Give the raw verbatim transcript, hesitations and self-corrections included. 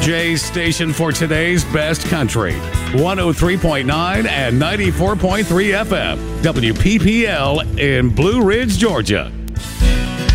J's station for today's best country. one oh three point nine and ninety-four point three F M. W P P L in Blue Ridge, Georgia.